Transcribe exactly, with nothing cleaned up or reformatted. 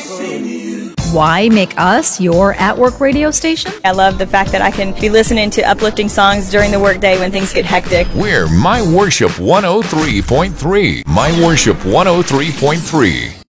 Why make us your at-work radio station? I love the fact that I can be listening to uplifting songs during the workday when things get hectic. We're My Worship one oh three point three. My Worship one oh three point three.